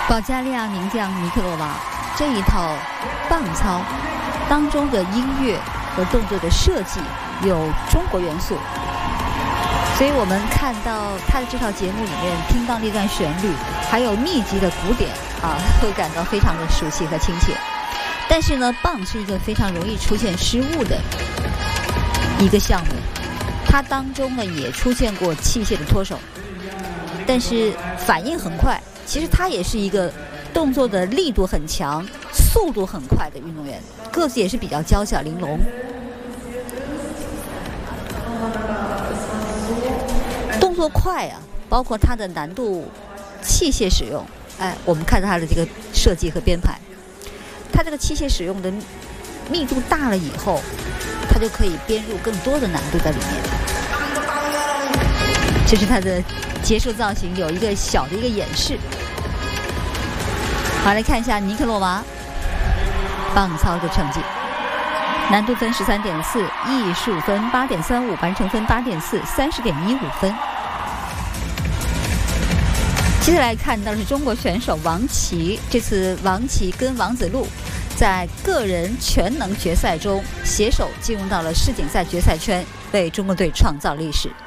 保加利亚名将尼克罗娃这一套棒操当中的音乐和动作的设计有中国元素，所以我们看到他的这套节目里面听到那段旋律，还有密集的鼓点会感到非常的熟悉和亲切。但是呢，棒是一个非常容易出现失误的一个项目，它当中呢也出现过器械的脱手，但是反应很快。其实他也是一个动作的力度很强、速度很快的运动员，个子也是比较娇小玲珑。动作快啊，包括它的难度、器械使用，我们看到它的这个设计和编排，它这个器械使用的密度大了以后，它就可以编入更多的难度在里面。这是它的结束造型，有一个小的一个演示。好，来看一下尼克罗娃棒操的成绩，难度分13.4，艺术分8.35，完成分8.4， 30.15分。接下来看到的是中国选手王琦，这次王琦跟王子路在个人全能决赛中携手进入到了世锦赛决赛圈，为中国队创造历史。